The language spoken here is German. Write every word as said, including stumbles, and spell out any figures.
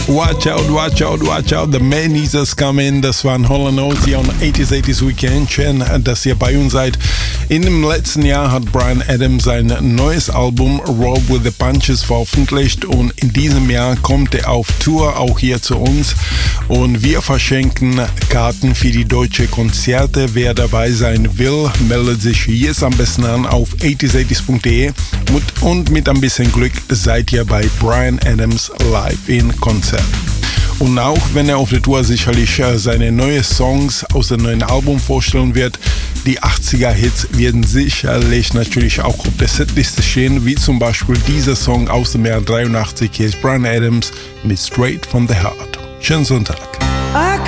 Watch out, watch out, watch out, the man is coming. Das waren Hall and Oates hier on eighties eighties Weekend. Schön, dass ihr bei uns seid. In dem letzten Jahr hat Bryan Adams sein neues Album Roll with the Punches veröffentlicht und in diesem Jahr kommt er auf Tour auch hier zu uns und wir verschenken Karten für die deutsche Konzerte. Wer dabei sein will, meldet sich jetzt am besten an auf eighties eighties punkt de und mit ein bisschen Glück seid ihr bei Bryan Adams live in Konzert. Und auch wenn er auf der Tour sicherlich seine neuen Songs aus dem neuen Album vorstellen wird, die achtziger-Hits werden sicherlich natürlich auch auf der Setliste stehen, wie zum Beispiel dieser Song aus dem Jahr dreiundachtzig. Hier ist Bryan Adams mit Straight from the Heart. Schönen Sonntag. I